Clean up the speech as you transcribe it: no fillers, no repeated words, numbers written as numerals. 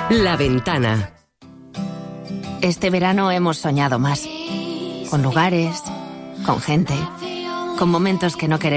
La Ventana. Este verano hemos soñado más. Con lugares, con gente, con momentos que no queremos